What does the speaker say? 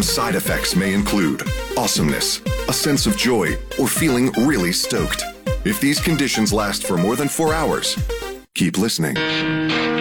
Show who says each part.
Speaker 1: Some side effects may include awesomeness, a sense of joy, or feeling really stoked. If these conditions last for more than 4 hours, keep listening.